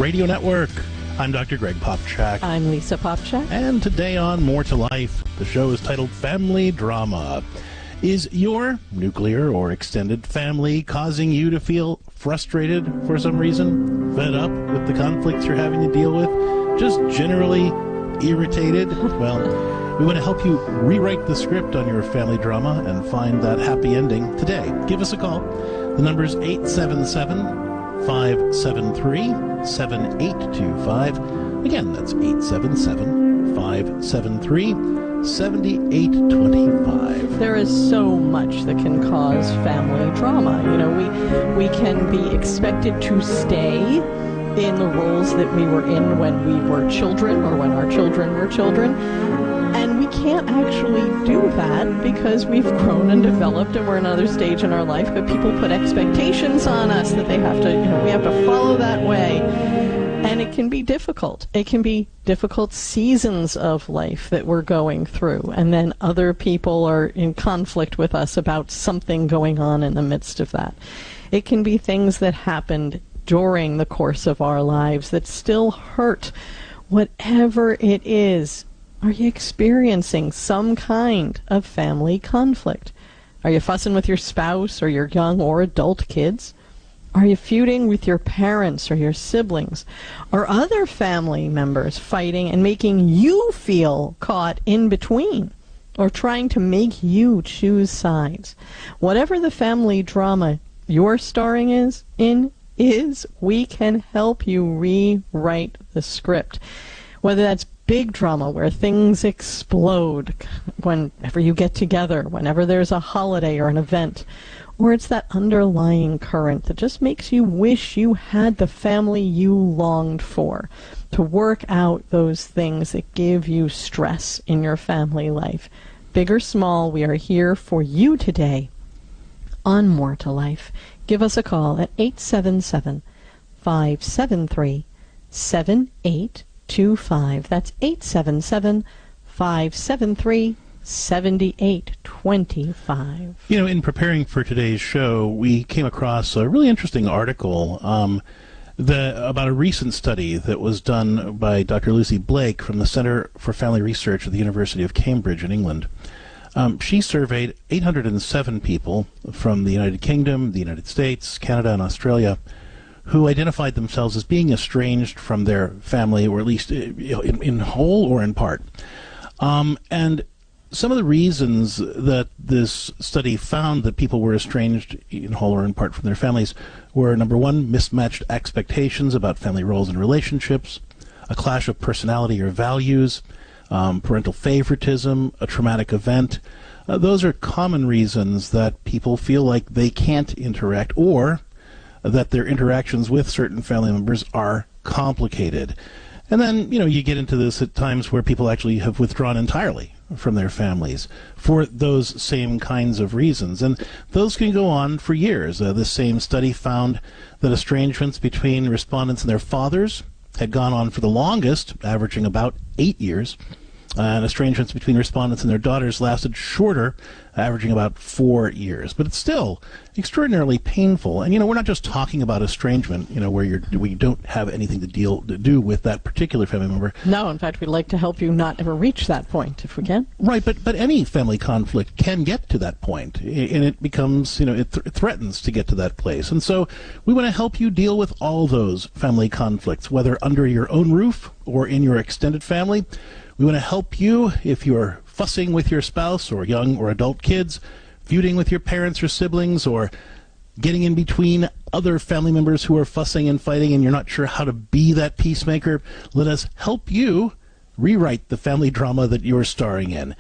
Radio Network. I'm Dr. Greg Popchak. I'm Lisa Popchak. And today on More to Life, the show is titled Family Drama. Is your nuclear or extended family causing you to feel frustrated for some reason? Fed up with the conflicts you're having to deal with? Just generally irritated? Well, we want to help you rewrite the script on your family drama and find that happy ending today. Give us a call. The number is 877-573-7825. Again, that's 877-573-7825. There is so much that can cause family drama. You know, we can be expected to stay in the roles that we were in when we were children or when our children were children. And we can't actually do that because we've grown and developed and we're in another stage in our life, but people put expectations on us that they have to, we have to follow that way. And it can be difficult. It can be difficult seasons of life that we're going through. And then other people are in conflict with us about something going on in the midst of that. It can be things that happened during the course of our lives that still hurt. Whatever it is, are you experiencing some kind of family conflict? Are you fussing with your spouse or your young or adult kids? Are you feuding with your parents or your siblings? Are other family members fighting and making you feel caught in between or trying to make you choose sides? Whatever the family drama you're starring is, we can help you rewrite the script. Whether that's big drama where things explode whenever you get together, whenever there's a holiday or an event, or it's that underlying current that just makes you wish you had the family you longed for, to work out those things that give you stress in your family life. Big or small, we are here for you today on More to Life. Give us a call at 877-573-7825. That's 877-573-7825. You know, in preparing for today's show, we came across a really interesting article about a recent study that was done by Dr. Lucy Blake from the Center for Family Research at the University of Cambridge in England. She surveyed 807 people from the United Kingdom, the United States, Canada, and Australia who identified themselves as being estranged from their family, or at least in whole or in part. And some of the reasons that this study found that people were estranged in whole or in part from their families were, number one, mismatched expectations about family roles and relationships, a clash of personality or values, parental favoritism, a traumatic event. Those are common reasons that people feel like they can't interact, or that their interactions with certain family members are complicated. And then, you get into this at times where people actually have withdrawn entirely from their families for those same kinds of reasons. And those can go on for years. This same study found that estrangements between respondents and their fathers had gone on for the longest, averaging about 8 years. And estrangements between respondents and their daughters lasted shorter, averaging about 4 years. But it's still extraordinarily painful. And, we're not just talking about estrangement, where we don't have anything to do with that particular family member. No, in fact, we'd like to help you not ever reach that point, if we can. Right, but any family conflict can get to that point, and it becomes, it threatens to get to that place. And so we want to help you deal with all those family conflicts, whether under your own roof or in your extended family. We want to help you if you're fussing with your spouse or young or adult kids, feuding with your parents or siblings, or getting in between other family members who are fussing and fighting and you're not sure how to be that peacemaker. Let us help you rewrite the family drama that you're starring in.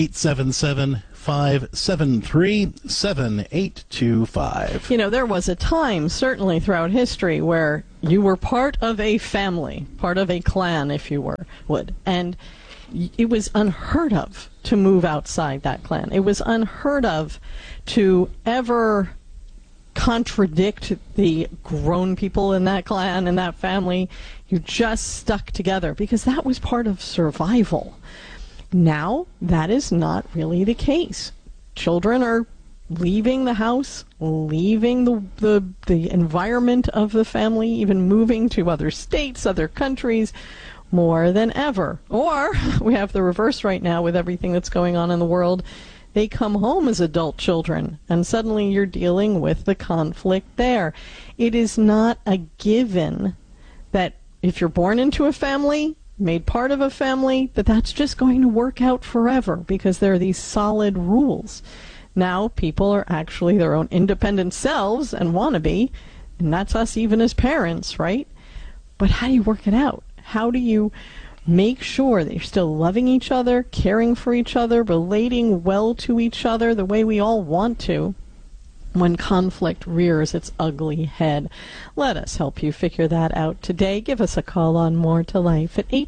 877-573-7825. There was a time, certainly throughout history, where you were part of a family, part of a clan, if you would, and it was unheard of to move outside that clan. It was unheard of to ever contradict the grown people in that clan and that family. You just stuck together because that was part of survival. Now, that is not really the case. Children are leaving the house, leaving the environment of the family, even moving to other states, other countries, more than ever. Or we have the reverse right now with everything that's going on in the world. They come home as adult children, and suddenly you're dealing with the conflict there. It is not a given that if you're born into a family, made part of a family, that's just going to work out forever, because there are these solid rules. Now people are actually their own independent selves and want to be, and that's us even as parents, right? But how do you work it out? How do you make sure that you're still loving each other, caring for each other, relating well to each other the way we all want to, when conflict rears its ugly head? Let us help you figure that out today. Give us a call on More to Life at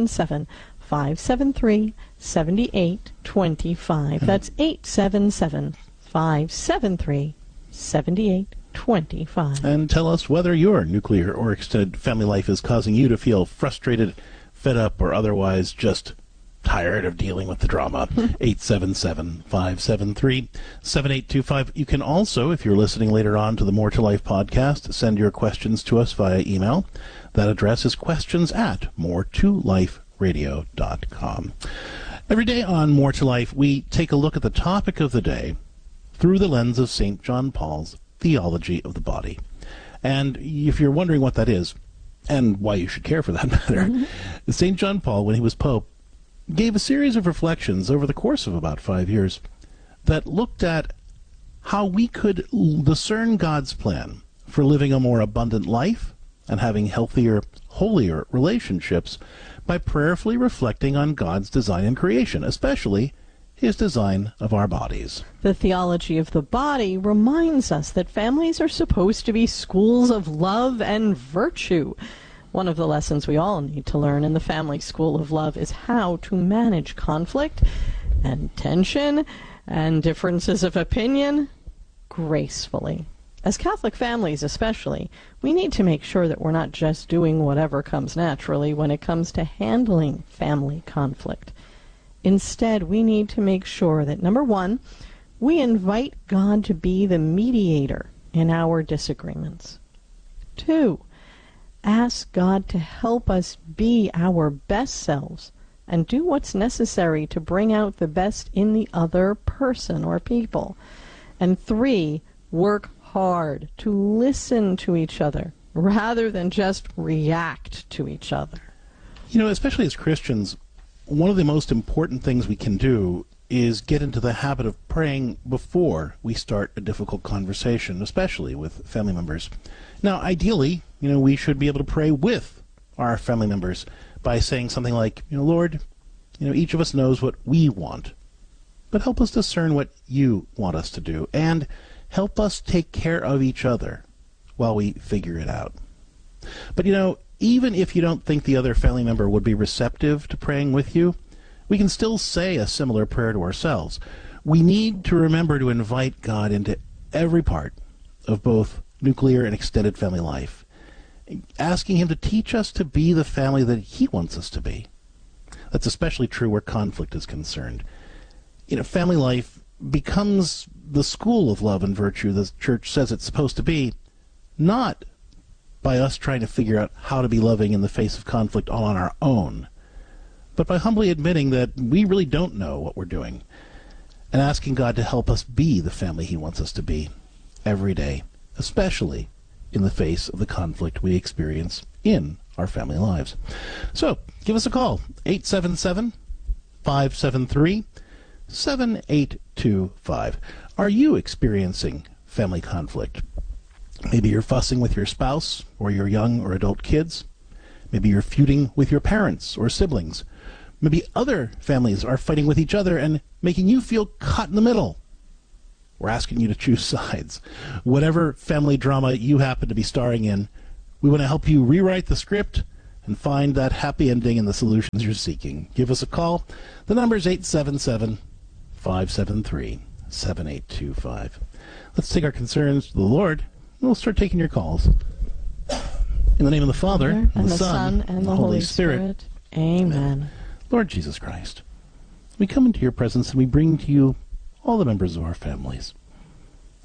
877-573-7825. That's 877-573-7825. And tell us whether your nuclear or extended family life is causing you to feel frustrated, fed up, or otherwise just tired of dealing with the drama. 877-573-7825. You can also, if you're listening later on to the More to Life podcast, send your questions to us via email. That address is questions@moretoliferadio.com. Every day on More to Life, we take a look at the topic of the day through the lens of St. John Paul's theology of the body. And if you're wondering what that is, and why you should care for that matter, St. John Paul, when he was Pope, gave a series of reflections over the course of about 5 years that looked at how we could discern God's plan for living a more abundant life and having healthier, holier relationships by prayerfully reflecting on God's design in creation, especially his design of our bodies. The theology of the body reminds us that families are supposed to be schools of love and virtue. One of the lessons we all need to learn in the family school of love is how to manage conflict and tension and differences of opinion gracefully. As Catholic families especially, we need to make sure that we're not just doing whatever comes naturally when it comes to handling family conflict. Instead, we need to make sure that, number one, we invite God to be the mediator in our disagreements. 2, ask God to help us be our best selves and do what's necessary to bring out the best in the other person or people. And 3, work hard to listen to each other rather than just react to each other. You know, especially as Christians, one of the most important things we can do is get into the habit of praying before we start a difficult conversation, especially with family members. Now, ideally, we should be able to pray with our family members by saying something like, Lord, each of us knows what we want, but help us discern what you want us to do, and help us take care of each other while we figure it out. But, even if you don't think the other family member would be receptive to praying with you, we can still say a similar prayer to ourselves. We need to remember to invite God into every part of both nuclear and extended family life, asking him to teach us to be the family that he wants us to be. That's especially true where conflict is concerned. Family life becomes the school of love and virtue the Church says it's supposed to be, not by us trying to figure out how to be loving in the face of conflict all on our own, but by humbly admitting that we really don't know what we're doing and asking God to help us be the family he wants us to be every day, especially in the face of the conflict we experience in our family lives. So, give us a call, 877-573-7825. Are you experiencing family conflict? Maybe you're fussing with your spouse or your young or adult kids. Maybe you're feuding with your parents or siblings. Maybe other families are fighting with each other and making you feel caught in the middle. We're asking you to choose sides. Whatever family drama you happen to be starring in, we want to help you rewrite the script and find that happy ending and the solutions you're seeking. Give us a call. The number is 877-573-7825. Let's take our concerns to the Lord. We'll start taking your calls. In the name of the Father, and the Son, and the Holy Spirit. Amen. Lord Jesus Christ, we come into your presence and we bring to you all the members of our families.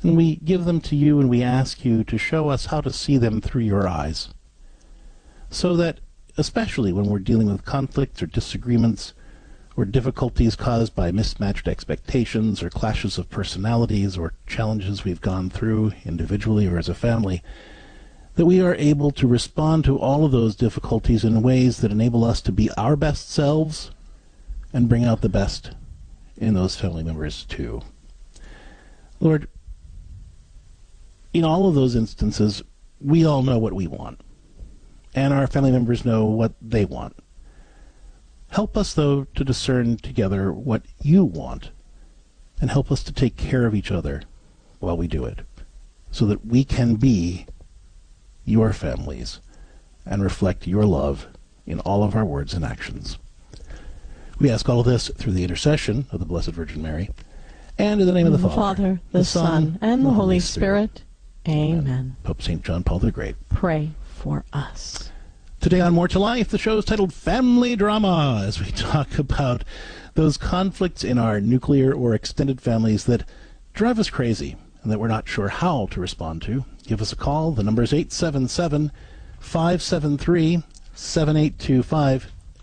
And we give them to you, and we ask you to show us how to see them through your eyes. So that, especially when we're dealing with conflicts or disagreements, or difficulties caused by mismatched expectations, or clashes of personalities, or challenges we've gone through individually or as a family, that we are able to respond to all of those difficulties in ways that enable us to be our best selves and bring out the best in those family members too. Lord, in all of those instances, we all know what we want, and our family members know what they want. Help us, though, to discern together what you want, and help us to take care of each other while we do it, so that we can be your families and reflect your love in all of our words and actions. We ask all of this through the intercession of the Blessed Virgin Mary, and in the name of the Father, the Son, and the Holy Spirit. Amen. Pope St. John Paul the Great, pray for us. Today on More to Life, the show is titled Family Drama, as we talk about those conflicts in our nuclear or extended families that drive us crazy and that we're not sure how to respond to. Give us a call. The number is 877-573-7825,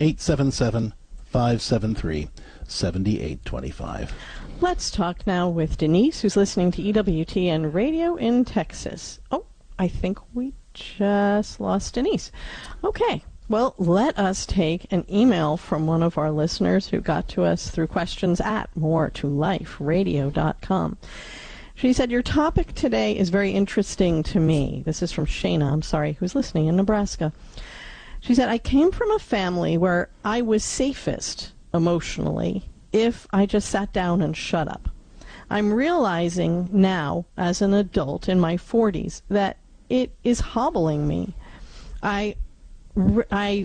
877-573-7825. Let's talk now with Denise, who's listening to EWTN Radio in Texas. Oh, I think we just lost Denise. Okay, well, let us take an email from one of our listeners who got to us through questions at moretoliferadio.com. She said, your topic today is very interesting to me. This is from Shayna, who's listening in Nebraska. She said, I came from a family where I was safest emotionally if I just sat down and shut up. I'm realizing now, as an adult in my 40s, that it is hobbling me. I read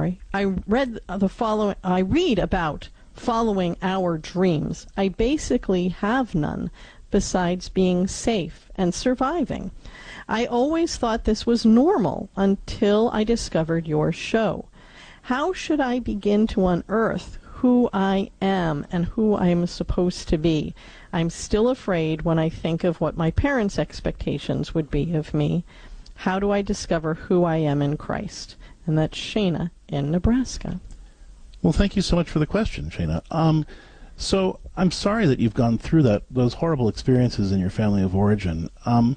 about following our dreams. I basically have none besides being safe and surviving. I always thought this was normal until I discovered your show. How should I begin to unearth who I am and who I am supposed to be? I'm still afraid when I think of what my parents' expectations would be of me. How do I discover who I am in Christ? And that's Shayna in Nebraska. Well, thank you so much for the question, Shayna. So I'm sorry that you've gone through those horrible experiences in your family of origin.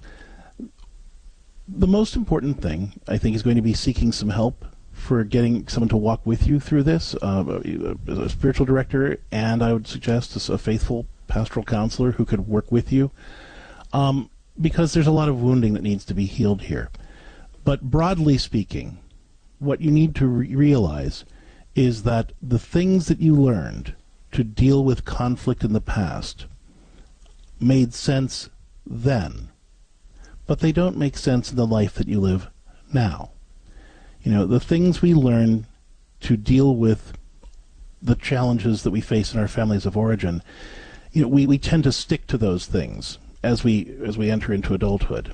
The most important thing, I think, is going to be seeking some help for getting someone to walk with you through this, a spiritual director, and I would suggest a faithful pastoral counselor who could work with you, because there's a lot of wounding that needs to be healed here. But broadly speaking, what you need to realize is that the things that you learned to deal with conflict in the past made sense then, but they don't make sense in the life that you live now. You know, the things we learn to deal with the challenges that we face in our families of origin, you know, we tend to stick to those things as we enter into adulthood.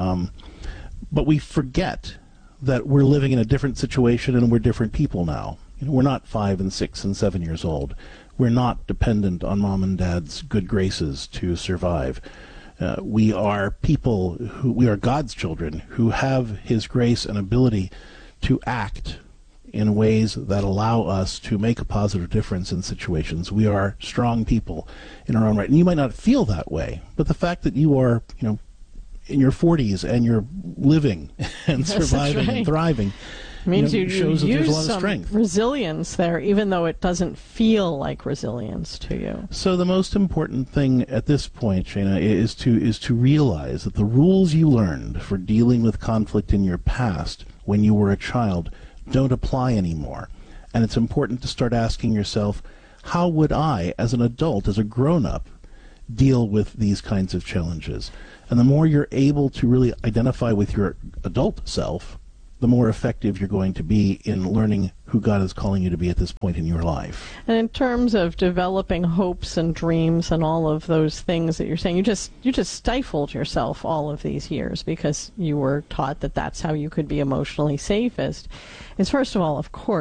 But we forget that we're living in a different situation and we're different people now. You know, we're not 5 and 6 and 7 years old. We're not dependent on mom and dad's good graces to survive. We are people we are God's children who have His grace and ability to act in ways that allow us to make a positive difference in situations. We are strong people in our own right. And you might not feel that way, but the fact that you are, you know, in your 40s and you're living and surviving and thriving, means you know, shows that there's a lot of some strength. Resilience there, even though it doesn't feel like resilience to you. So the most important thing at this point, Shayna, is to realize that the rules you learned for dealing with conflict in your past when you were a child don't apply anymore. And it's important to start asking yourself, how would I, as an adult, as a grown-up, deal with these kinds of challenges? And the more you're able to really identify with your adult self, the more effective you're going to be in learning who God is calling you to be at this point in your life. And in terms of developing hopes and dreams and all of those things that you're saying, you just stifled yourself all of these years because you were taught that that's how you could be emotionally safest. Is first of all, of course,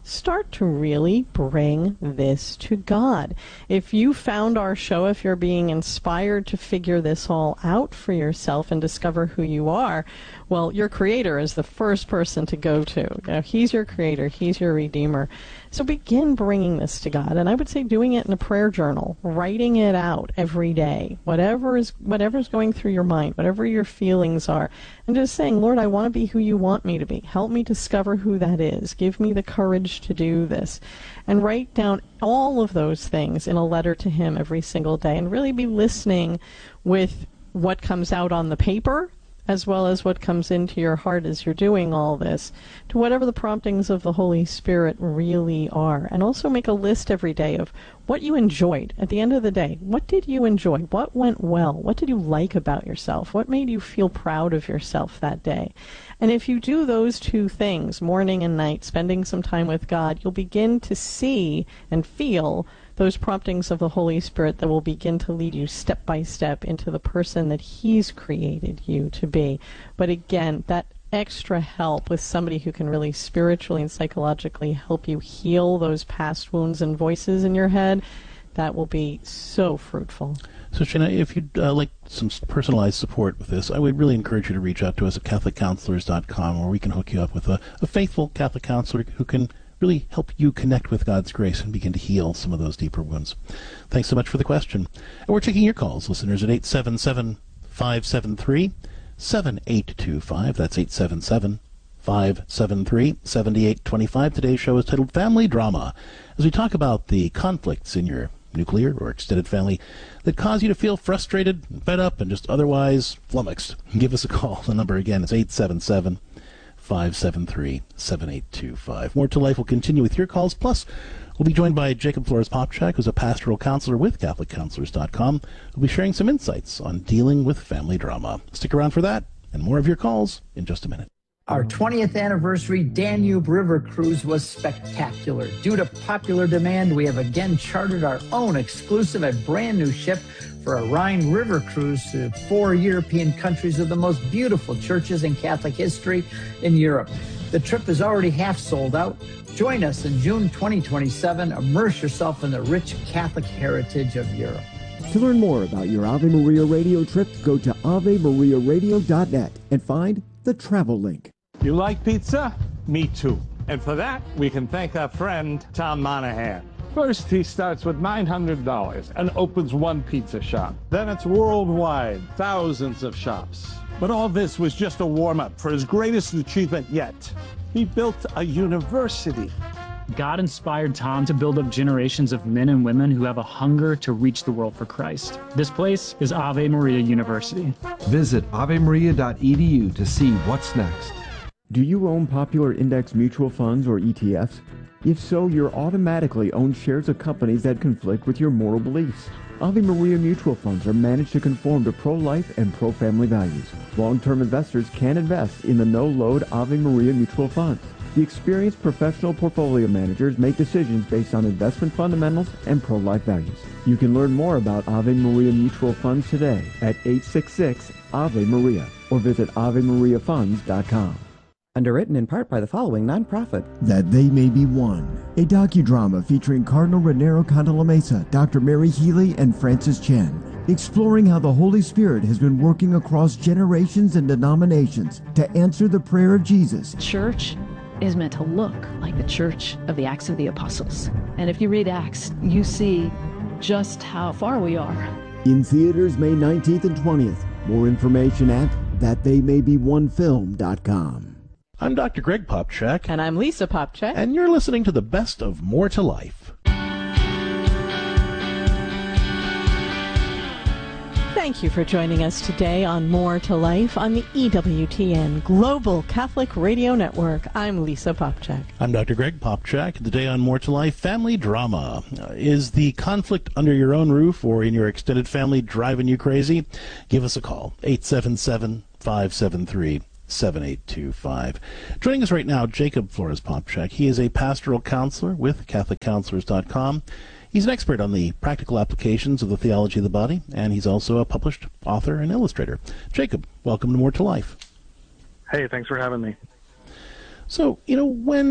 start to really bring this to God. If you found our show, if you're being inspired to figure this all out for yourself and discover who you are, well, your Creator is the first person to go to. You know, He's your Creator. He's your Redeemer. So begin bringing this to God. And I would say doing it in a prayer journal, writing it out every day, whatever's going through your mind, whatever your feelings are, and just saying, Lord, I want to be who you want me to be. Help me discover who that is. Give me the courage to do this. And write down all of those things in a letter to Him every single day, and really be listening with what comes out on the paper as well as what comes into your heart as you're doing all this, to whatever the promptings of the Holy Spirit really are. And also make a list every day of what you enjoyed. At the end of the day, what did you enjoy? What went well? What did you like about yourself? What made you feel proud of yourself that day? And if you do those two things, morning and night, spending some time with God, you'll begin to see and feel those promptings of the Holy Spirit that will begin to lead you step by step into the person that He's created you to be. But again, that extra help with somebody who can really spiritually and psychologically help you heal those past wounds and voices in your head, that will be so fruitful. So, Shana, if you'd like some personalized support with this, I would really encourage you to reach out to us at CatholicCounselors.com, where we can hook you up with a faithful Catholic counselor who can really help you connect with God's grace and begin to heal some of those deeper wounds. Thanks so much for the question. And we're taking your calls, listeners, at 877-573-7825. That's 877-573-7825. Today's show is titled Family Drama, as we talk about the conflicts in your nuclear or extended family that cause you to feel frustrated, fed up, and just otherwise flummoxed. Give us a call. The number again is 877-573-7825. More to Life will continue with your calls. Plus, we'll be joined by Jacob Flores-Popchak, who's a pastoral counselor with CatholicCounselors.com, who'll be sharing some insights on dealing with family drama. Stick around for that and more of your calls in just a minute. Our 20th anniversary Danube River cruise was spectacular. Due to popular demand, we have again chartered our own exclusive and brand new ship for a Rhine River cruise to 4 European countries with the most beautiful churches in Catholic history in Europe. The trip is already half sold out. Join us in June 2027. Immerse yourself in the rich Catholic heritage of Europe. To learn more about your Ave Maria radio trip, go to AveMariaRadio.net and find the travel link. You like pizza? Me too. And for that, we can thank our friend, Tom Monahan. First, he starts with $900 and opens one pizza shop. Then it's worldwide, thousands of shops. But all this was just a warm-up for his greatest achievement yet. He built a university. God inspired Tom to build up generations of men and women who have a hunger to reach the world for Christ. This place is Ave Maria University. Visit avemaria.edu to see what's next. Do you own popular index mutual funds or ETFs? If so, you're automatically own shares of companies that conflict with your moral beliefs. Ave Maria mutual funds are managed to conform to pro-life and pro-family values. Long-term investors can invest in the no-load Ave Maria mutual funds. The experienced professional portfolio managers make decisions based on investment fundamentals and pro-life values. You can learn more about Ave Maria mutual funds today at 866-AVE-MARIA or visit AveMariaFunds.com. Underwritten in part by the following nonprofit. That They May Be One, a docudrama featuring Cardinal Raniero Cantalamessa, Dr. Mary Healy, and Francis Chen, exploring how the Holy Spirit has been working across generations and denominations to answer the prayer of Jesus. Church is meant to look like the church of the Acts of the Apostles. And if you read Acts, you see just how far we are. In theaters May 19th and 20th. More information at thattheymay-be-one-film.com. I'm Dr. Greg Popchak. And I'm Lisa Popchak. And you're listening to the best of More to Life. Thank you for joining us today on More to Life on the EWTN Global Catholic Radio Network. I'm Lisa Popchak. I'm Dr. Greg Popchak. Today on More to Life, family drama. Is the conflict under your own roof or in your extended family driving you crazy? Give us a call, 877-573-7825. Joining us right now, Jacob Flores-Popchak. He is a pastoral counselor with CatholicCounselors.com. He's an expert on the practical applications of the theology of the body, and he's also a published author and illustrator. Jacob, welcome to More to Life. Hey, thanks for having me. So, when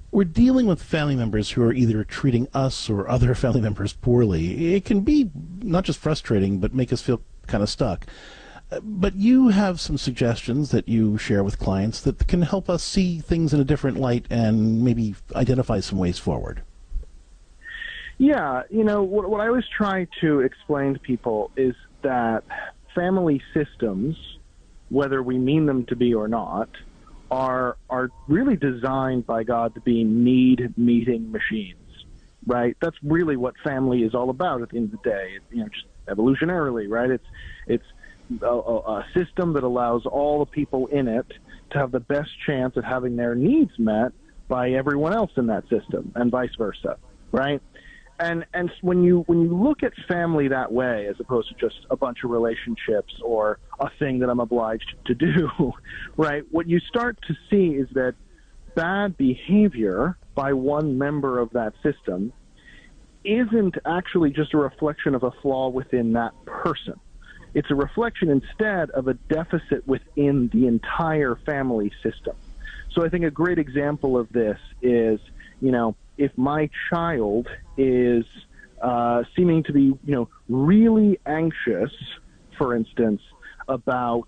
we're dealing with family members who are either treating us or other family members poorly, it can be not just frustrating, but make us feel kind of stuck. But you have some suggestions that you share with clients that can help us see things in a different light and maybe identify some ways forward. Yeah, what I always try to explain to people is that family systems, whether we mean them to be or not, are really designed by God to be need-meeting machines, right? That's really what family is all about at the end of the day. Just evolutionarily, right? It's a system that allows all the people in it to have the best chance at having their needs met by everyone else in that system, and vice versa, right? And when you look at family that way, as opposed to just a bunch of relationships or a thing that I'm obliged to do, right, what you start to see is that bad behavior by one member of that system isn't actually just a reflection of a flaw within that person. It's a reflection instead of a deficit within the entire family system. So I think a great example of this is, if my child is seeming to be, really anxious, for instance, about,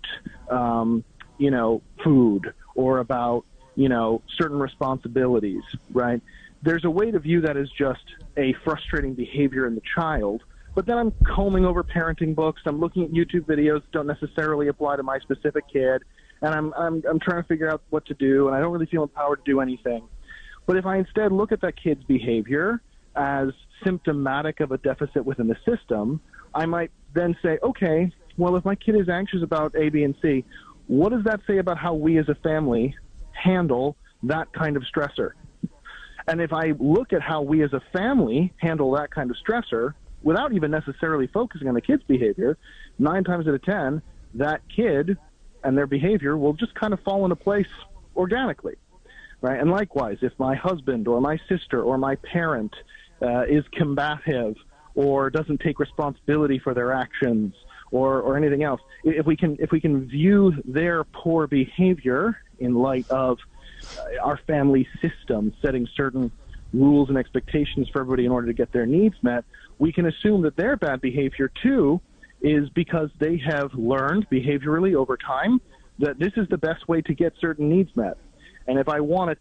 food or about, certain responsibilities, right? There's a way to view that as just a frustrating behavior in the child, but then I'm combing over parenting books, I'm looking at YouTube videos that don't necessarily apply to my specific kid, and I'm trying to figure out what to do, and I don't really feel empowered to do anything. But if I instead look at that kid's behavior as symptomatic of a deficit within the system, I might then say, okay, well, if my kid is anxious about A, B, and C, what does that say about how we as a family handle that kind of stressor? And if I look at how we as a family handle that kind of stressor, without even necessarily focusing on the kid's behavior, 9 times out of 10, that kid and their behavior will just kind of fall into place organically. Right? And likewise, if my husband or my sister or my parent is combative or doesn't take responsibility for their actions or anything else, if we can view their poor behavior in light of our family system setting certain rules and expectations for everybody in order to get their needs met, we can assume that their bad behavior too is because they have learned behaviorally over time that this is the best way to get certain needs met. And if I want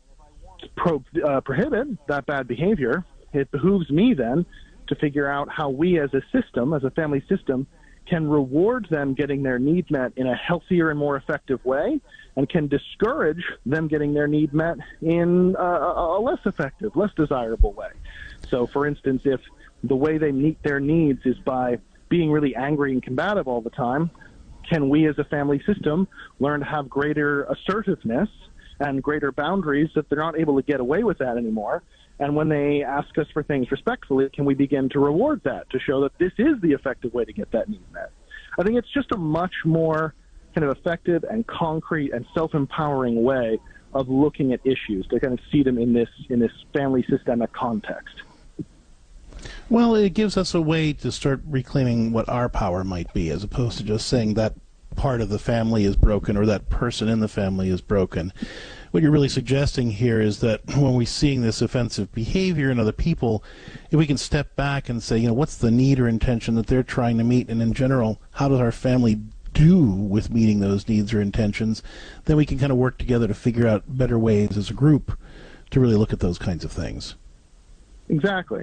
to prohibit that bad behavior, it behooves me then to figure out how we as a system, as a family system, can reward them getting their needs met in a healthier and more effective way, and can discourage them getting their need met in a less effective, less desirable way. So, for instance, if the way they meet their needs is by being really angry and combative all the time, can we as a family system learn to have greater assertiveness and greater boundaries that they're not able to get away with that anymore? And when they ask us for things respectfully, can we begin to reward that to show that this is the effective way to get that need met? I think it's just a much more kind of effective and concrete and self-empowering way of looking at issues to kind of see them in this family systemic context. Well, it gives us a way to start reclaiming what our power might be, as opposed to just saying that part of the family is broken or that person in the family is broken. What you're really suggesting here is that when we're seeing this offensive behavior in other people, if we can step back and say, what's the need or intention that they're trying to meet, and in general, how does our family do with meeting those needs or intentions, then we can kind of work together to figure out better ways as a group to really look at those kinds of things. Exactly.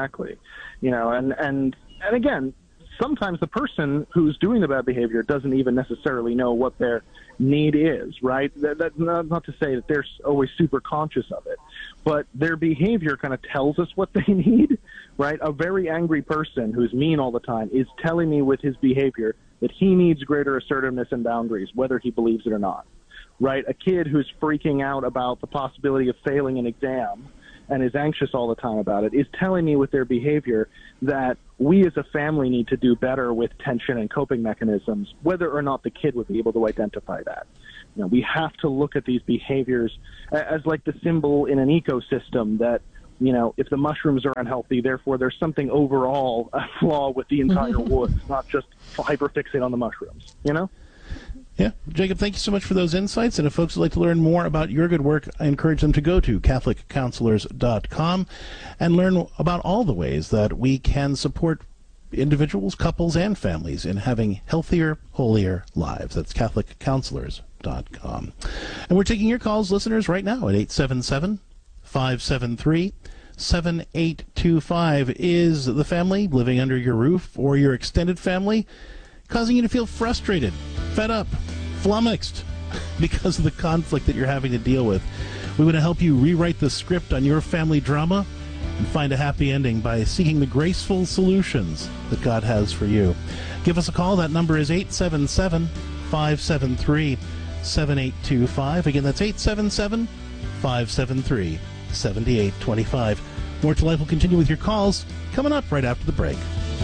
And again, sometimes the person who's doing the bad behavior doesn't even necessarily know what their need is, right? That's not to say that they're always super conscious of it, but their behavior kind of tells us what they need, right? A very angry person who's mean all the time is telling me with his behavior that he needs greater assertiveness and boundaries, whether he believes it or not, right? A kid who's freaking out about the possibility of failing an exam and is anxious all the time about it is telling me with their behavior that we as a family need to do better with tension and coping mechanisms, whether or not the kid would be able to identify that. We have to look at these behaviors as like the symbol in an ecosystem that, if the mushrooms are unhealthy, therefore there's something overall a flaw with the entire woods, not just hyperfixate on the mushrooms, Yeah. Jacob, thank you so much for those insights. And if folks would like to learn more about your good work, I encourage them to go to CatholicCounselors.com and learn about all the ways that we can support individuals, couples, and families in having healthier, holier lives. That's CatholicCounselors.com. And we're taking your calls, listeners, right now at 877-573-7825. Is the family living under your roof or your extended family causing you to feel frustrated, fed up, flummoxed because of the conflict that you're having to deal with? We want to help you rewrite the script on your family drama and find a happy ending by seeking the graceful solutions that God has for you. Give us a call. That number is 877-573-7825. Again, that's 877-573-7825. More to Life will continue with your calls coming up right after the break.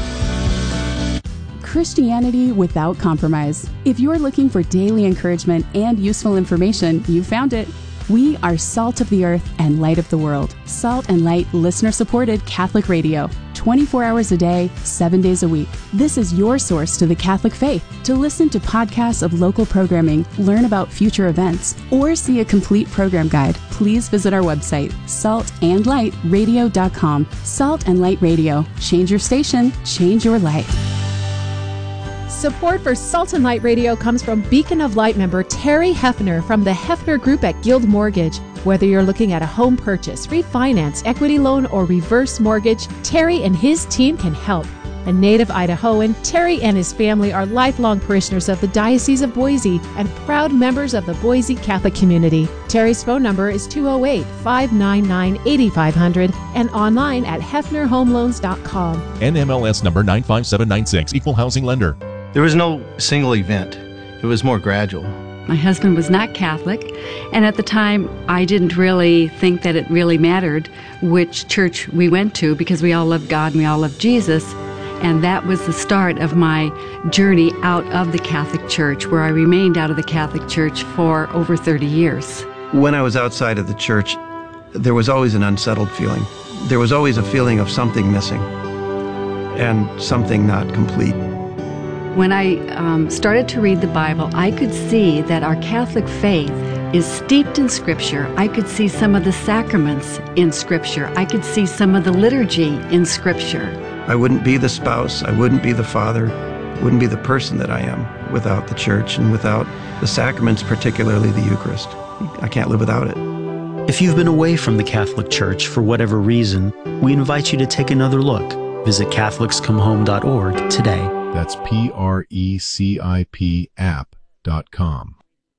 Christianity without compromise. If you're looking for daily encouragement and useful information, you found it. We are Salt of the Earth and Light of the World. Salt and Light listener-supported Catholic radio. 24 hours a day, 7 days a week. This is your source to the Catholic faith. To listen to podcasts of local programming, learn about future events, or see a complete program guide, please visit our website, saltandlightradio.com. Salt and Light Radio. Change your station, change your life. Support for Salt and Light Radio comes from Beacon of Light member Terry Hefner from the Hefner Group at Guild Mortgage. Whether you're looking at a home purchase, refinance, equity loan, or reverse mortgage, Terry and his team can help. A native Idahoan, Terry and his family are lifelong parishioners of the Diocese of Boise and proud members of the Boise Catholic community. Terry's phone number is 208-599-8500 and online at hefnerhomeloans.com. NMLS number 95796, Equal Housing Lender. There was no single event. It was more gradual. My husband was not Catholic, and at the time I didn't really think that it really mattered which church we went to because we all loved God and we all loved Jesus. And that was the start of my journey out of the Catholic Church, where I remained out of the Catholic Church for over 30 years. When I was outside of the church, there was always an unsettled feeling. There was always a feeling of something missing and something not complete. When I started to read the Bible, I could see that our Catholic faith is steeped in Scripture. I could see some of the sacraments in Scripture. I could see some of the liturgy in Scripture. I wouldn't be the spouse, I wouldn't be the father, wouldn't be the person that I am without the church and without the sacraments, particularly the Eucharist. I can't live without it. If you've been away from the Catholic Church for whatever reason, we invite you to take another look. Visit CatholicsComeHome.org today. That's PRECIP app.com.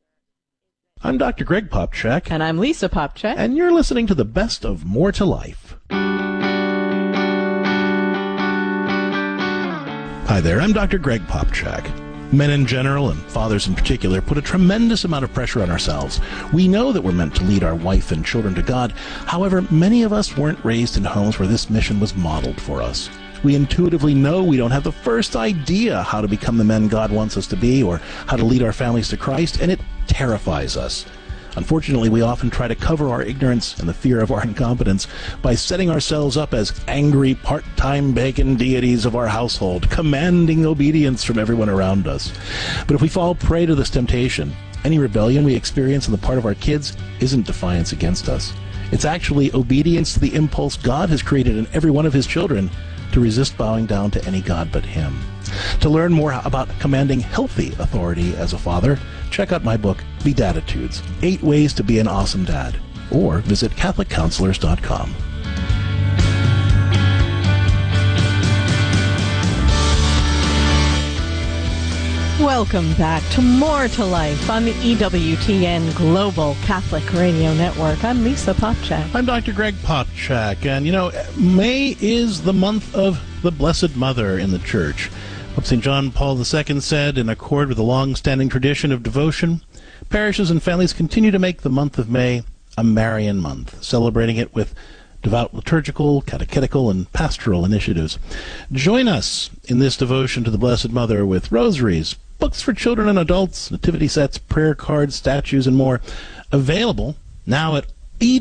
I'm Dr. Greg Popcak. And I'm Lisa Popcak. And you're listening to the best of More to Life. Hi there, I'm Dr. Greg Popcak. Men in general, and fathers in particular, put a tremendous amount of pressure on ourselves. We know that we're meant to lead our wife and children to God. However, many of us weren't raised in homes where this mission was modeled for us. We intuitively know we don't have the first idea how to become the men God wants us to be or how to lead our families to Christ, and it terrifies us. Unfortunately, we often try to cover our ignorance and the fear of our incompetence by setting ourselves up as angry, part-time bacon deities of our household, commanding obedience from everyone around us. But if we fall prey to this temptation, any rebellion we experience on the part of our kids isn't defiance against us. It's actually obedience to the impulse God has created in every one of His children to resist bowing down to any god but Him. To learn more about commanding healthy authority as a father, check out my book, Bedattitudes, 8 Ways to Be an Awesome Dad, or visit CatholicCounselors.com. Welcome back to More to Life on the EWTN Global Catholic Radio Network. I'm Lisa Popcak. I'm Dr. Greg Popcak, and May is the month of the Blessed Mother in the Church. Pope St. John Paul II said, in accord with the long-standing tradition of devotion, parishes and families continue to make the month of May a Marian month, celebrating it with devout liturgical, catechetical, and pastoral initiatives. Join us in this devotion to the Blessed Mother with rosaries, books for children and adults, nativity sets, prayer cards, statues, and more, available now at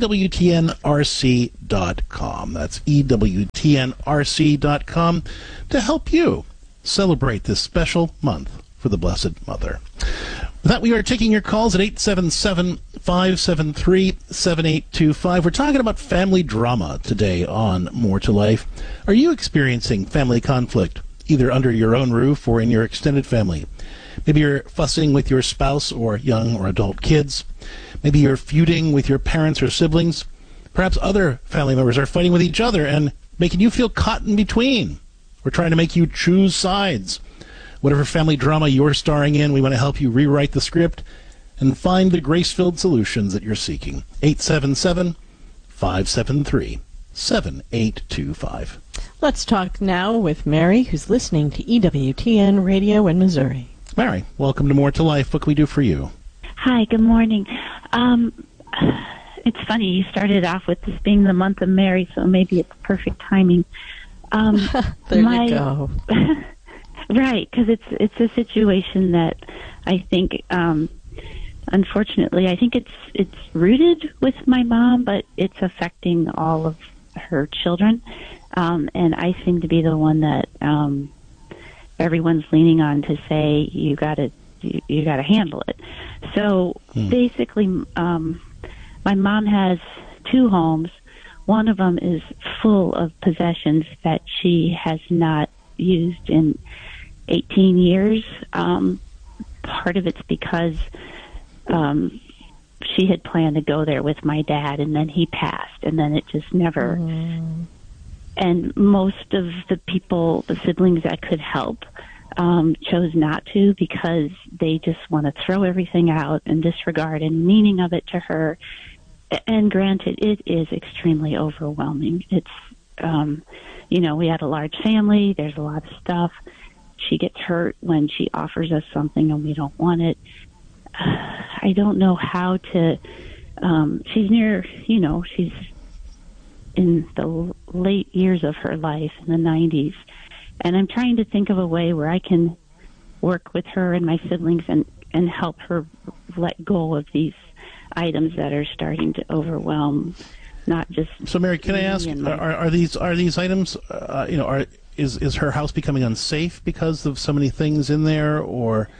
EWTNRC.com. That's EWTNRC.com to help you celebrate this special month for the Blessed Mother. With that, we are taking your calls at 877-573-7825. We're talking about family drama today on More to Life. Are you experiencing family conflict, either under your own roof or in your extended family? Maybe you're fussing with your spouse or young or adult kids. Maybe you're feuding with your parents or siblings. Perhaps other family members are fighting with each other and making you feel caught in between. We're trying to make you choose sides. Whatever family drama you're starring in, we want to help you rewrite the script and find the grace-filled solutions that you're seeking. 877-573-7825. Let's talk now with Mary, who's listening to EWTN Radio in Missouri. Mary, welcome to More to Life. What can we do for you? Hi, good morning. It's funny, you started off with this being the month of Mary, so maybe it's perfect timing. There you go. Right, because it's a situation that I think, unfortunately, I think it's rooted with my mom, but it's affecting all of her children, and I seem to be the one that everyone's leaning on to say you got to handle it. So basically, my mom has two homes. One of them is full of possessions that she has not used in 18 years. Part of it's because she had planned to go there with my dad, and then he passed, and then it just never. And most of the siblings that could help, chose not to because they just want to throw everything out and disregard any meaning of it to her. And granted, it is extremely overwhelming. It's, we had a large family. There's a lot of stuff. She gets hurt when she offers us something and we don't want it. I don't know how to, she's near, she's in the late years of her life, in the 90s. And I'm trying to think of a way where I can work with her and my siblings and help her let go of these items that are starting to overwhelm, not just. So, Mary, can I ask, are these items, is her house becoming unsafe because of so many things in there, or,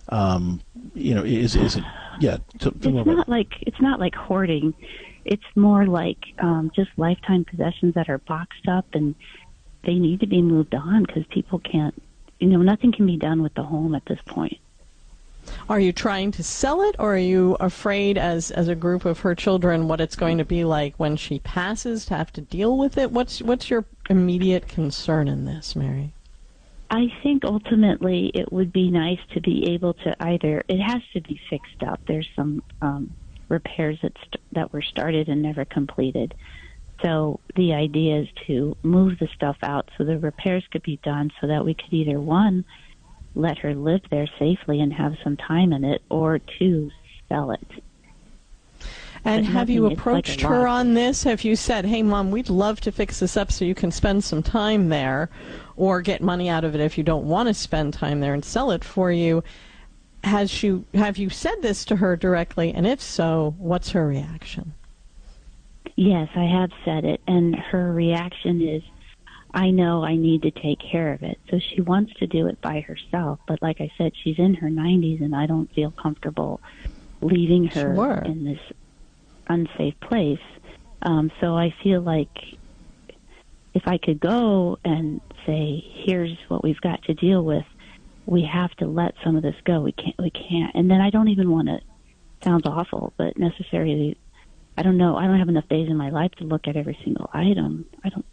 is it? Yeah. It's not like hoarding. It's more like just lifetime possessions that are boxed up, and they need to be moved on because people can't. Nothing can be done with the home at this point. Are you trying to sell it, or are you afraid, as a group of her children, what it's going to be like when she passes, to have to deal with it? What's your immediate concern in this, Mary? I think ultimately it would be nice to be able to it has to be fixed up. There's some repairs that were started and never completed. So the idea is to move the stuff out so the repairs could be done so that we could either, one, let her live there safely and have some time in it, or two, sell it. And have you approached her on this? Have you said, hey, Mom, we'd love to fix this up so you can spend some time there, or get money out of it if you don't want to spend time there and sell it for you? Have you said this to her directly, and if so, what's her reaction? Yes, I have said it, and her reaction is, I know I need to take care of it. So she wants to do it by herself, but like I said, she's in her 90s, and I don't feel comfortable leaving her in this unsafe place. So I feel like if I could go and say, here's what we've got to deal with, we have to let some of this go. We can't. And then I don't even want to, sounds awful, but necessarily, I don't know. I don't have enough days in my life to look at every single item.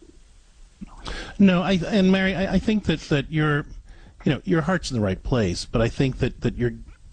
No, and Mary, I think that your heart's in the right place, but I think that you're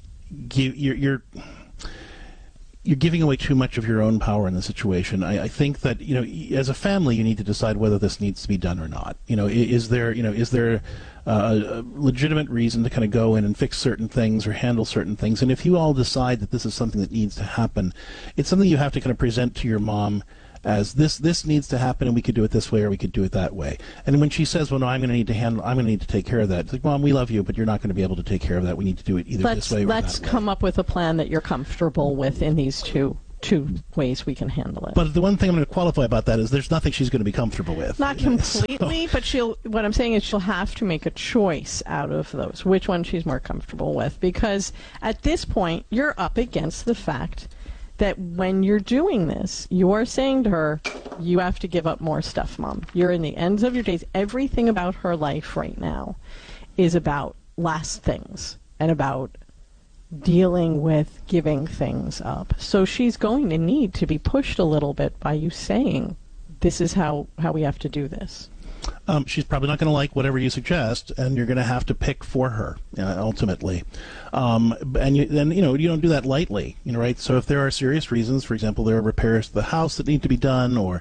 giving away too much of your own power in the situation. I think that as a family, you need to decide whether this needs to be done or not. Is there a legitimate reason to kind of go in and fix certain things or handle certain things? And if you all decide that this is something that needs to happen, it's something you have to kind of present to your mom as this needs to happen, and we could do it this way or we could do it that way. And when she says, well, no, I'm going to need to take care of that, it's like, Mom, we love you, but you're not going to be able to take care of that. We need to do it either this way or that way. Let's come up with a plan that you're comfortable with in these two two ways we can handle it. But the one thing I'm going to qualify about that is there's nothing she's going to be comfortable with. Not completely, but what I'm saying is she'll have to make a choice out of those, which one she's more comfortable with. Because at this point, you're up against the fact that when you're doing this, you are saying to her, you have to give up more stuff, Mom. You're in the ends of your days. Everything about her life right now is about last things and about dealing with giving things up. So she's going to need to be pushed a little bit by you saying, this is how we have to do this. She's probably not going to like whatever you suggest, and you're going to have to pick for her ultimately. And then you don't do that lightly, right? So if there are serious reasons, for example, there are repairs to the house that need to be done, or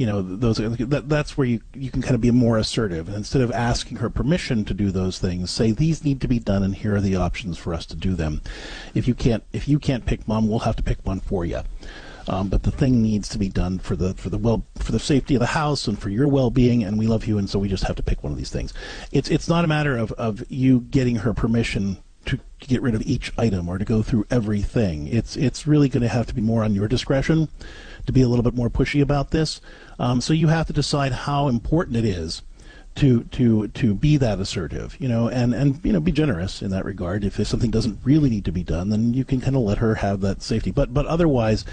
that's where you can kind of be more assertive. And instead of asking her permission to do those things, say these need to be done, and here are the options for us to do them. If you can't pick, Mom, we'll have to pick one for you. But the thing needs to be done for the safety of the house and for your well-being, and we love you, and so we just have to pick one of these things. It's not a matter of you getting her permission to get rid of each item or to go through everything. It's really going to have to be more on your discretion to be a little bit more pushy about this. So you have to decide how important it is to be that assertive, and be generous in that regard. If something doesn't really need to be done, then you can kind of let her have that safety. But otherwise,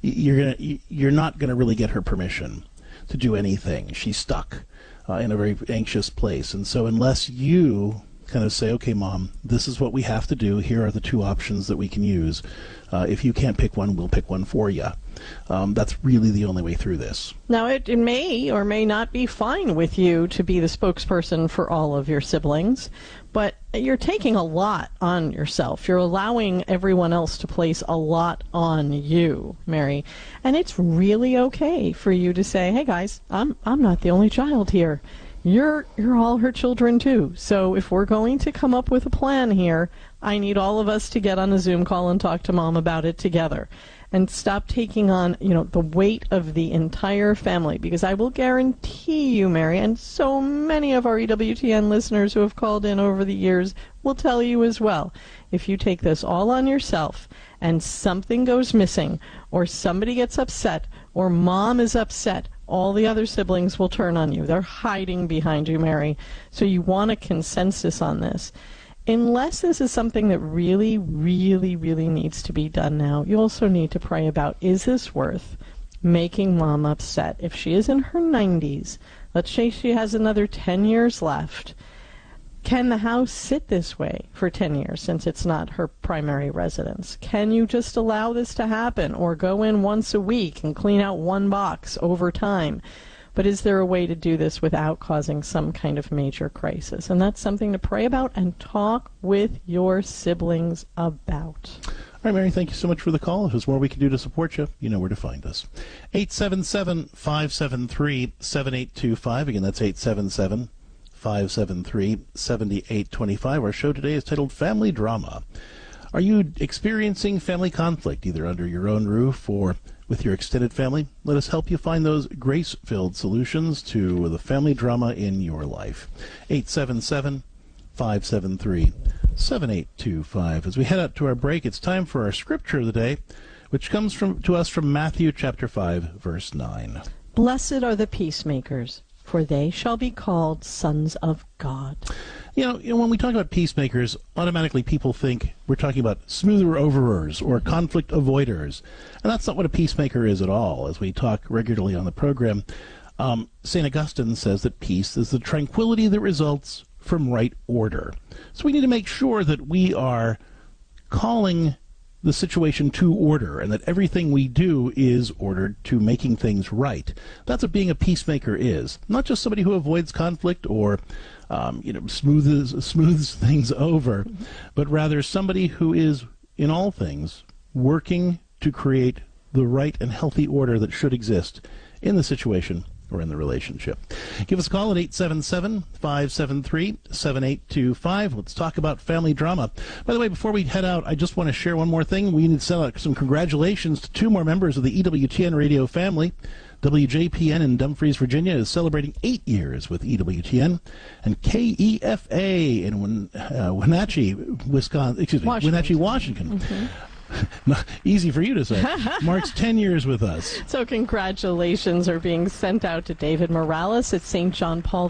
you're not going to really get her permission to do anything. She's stuck in a very anxious place, and so unless you kind of say, okay, Mom, this is what we have to do. Here are the two options that we can use. If you can't pick one, we'll pick one for you. That's really the only way through this. Now, it may or may not be fine with you to be the spokesperson for all of your siblings, but you're taking a lot on yourself. You're allowing everyone else to place a lot on you, Mary. And it's really okay for you to say, hey, guys, I'm not the only child here. You're all her children, too. So if we're going to come up with a plan here, I need all of us to get on a Zoom call and talk to Mom about it together. And stop taking on, the weight of the entire family. Because I will guarantee you, Mary, and so many of our EWTN listeners who have called in over the years will tell you as well, if you take this all on yourself and something goes missing, or somebody gets upset, or Mom is upset, all the other siblings will turn on you. They're hiding behind you, Mary. So you want a consensus on this. Unless this is something that really, really, really needs to be done now, you also need to pray about, is this worth making Mom upset? If she is in her 90s, let's say she has another 10 years left, can the house sit this way for 10 years since it's not her primary residence? Can you just allow this to happen, or go in once a week and clean out one box over time? But is there a way to do this without causing some kind of major crisis? And that's something to pray about and talk with your siblings about. All right, Mary, thank you so much for the call. If there's more we can do to support you, you know where to find us. 877-573-7825. Again, that's 877-573-7825. Our show today is titled Family Drama. Are you experiencing family conflict, either under your own roof or with your extended family? Let us help you find those grace-filled solutions to the family drama in your life. 877-573-7825. As we head out to our break, it's time for our scripture of the day, which comes to us from Matthew chapter 5, verse 9. Blessed are the peacemakers, for they shall be called sons of God. When we talk about peacemakers, automatically people think we're talking about smoother overers or conflict avoiders. And that's not what a peacemaker is at all. As we talk regularly on the program, St. Augustine says that peace is the tranquility that results from right order. So we need to make sure that we are calling the situation to order, and that everything we do is ordered to making things right. That's what being a peacemaker is. Not just somebody who avoids conflict or smooths things over, but rather somebody who is, in all things, working to create the right and healthy order that should exist in the situation or in the relationship. Give us a call at 877-573-7825. Let's talk about family drama. By the way, before we head out, I just want to share one more thing. We need to send out some congratulations to two more members of the EWTN radio family. WJPN in Dumfries, Virginia is celebrating 8 years with EWTN, and KEFA in Wenatchee, Washington. Mm-hmm. Easy for you to say. Mark's 10 years with us. So congratulations are being sent out to David Morales at St. John Paul